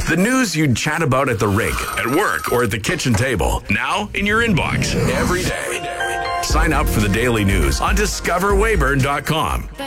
The news you'd chat about at the rink, at work, or at the kitchen table. Now in your inbox every day. Sign up for the daily news on discoverwayburn.com.